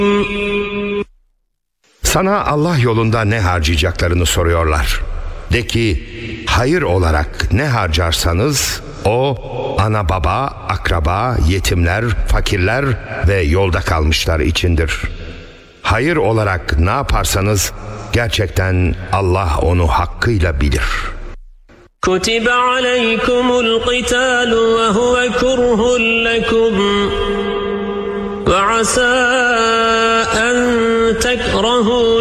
Sana Allah yolunda ne harcayacaklarını soruyorlar. De ki, hayır olarak ne harcarsanız o ana baba, akraba, yetimler, fakirler ve yolda kalmışlar içindir. Hayır olarak ne yaparsanız gerçekten Allah onu hakkıyla bilir. كُتِبَ عَلَيْكُمُ الْقِتَالُ وَهُوَ كُرْهٌ لَكُمْ وَعَسَىٰ أَن تَكْرَهُوا